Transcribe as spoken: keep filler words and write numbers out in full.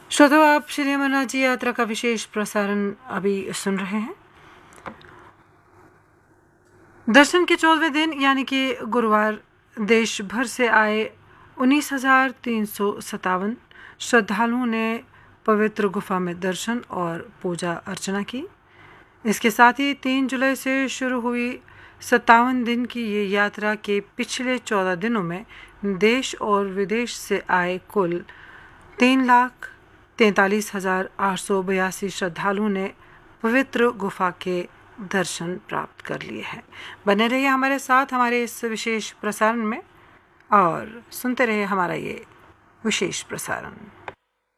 श्रोताओ, आप श्री अमरनाथ जी यात्रा का विशेष प्रसारण अभी सुन रहे हैं। दर्शन के चौदहवें दिन यानी कि गुरुवार देश भर से आए उन्नीस हजार तीन सौ सत्तावन श्रद्धालुओं ने पवित्र गुफा में दर्शन और पूजा अर्चना की। इसके साथ ही तीन जुलाई से शुरू हुई सत्तावन दिन की ये यात्रा के पिछले चौदह दिनों में देश और विदेश से आए कुल तीन लाख तैंतालीस हजार आठ सौ बयासी श्रद्धालुओं ने पवित्र गुफा के दर्शन प्राप्त कर लिए हैं। बने रहिए हमारे साथ हमारे इस विशेष प्रसारण में और सुनते रहिए हमारा ये विशेष प्रसारण।